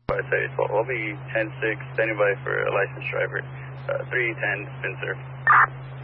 I say 12. I'll be 10-6, standing by for a licensed driver. 310 Spencer.